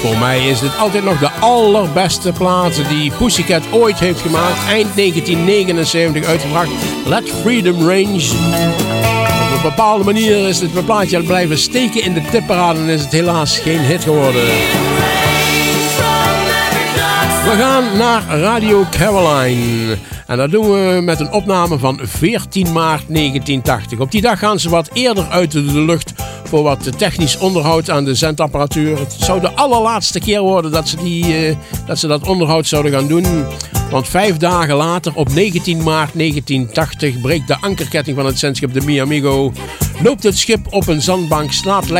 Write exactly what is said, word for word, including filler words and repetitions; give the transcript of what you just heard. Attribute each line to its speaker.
Speaker 1: Voor mij is dit altijd nog de allerbeste plaat die Pussycat ooit heeft gemaakt. Eind negentien negenenzeventig uitgebracht. Let Freedom Range. Op een bepaalde manier is dit plaatje blijven steken in de tipparade en is het helaas geen hit geworden. We gaan naar Radio Caroline. En dat doen we met een opname van veertien maart negentien tachtig. Op die dag gaan ze wat eerder uit de lucht voor wat technisch onderhoud aan de zendapparatuur. Het zou de allerlaatste keer worden dat ze, die, uh, dat, ze dat onderhoud zouden gaan doen. Want vijf dagen later, op negentien maart negentien tachtig, breekt de ankerketting van het zendschip de Mi Amigo. Loopt het schip op een zandbank, slaat lekker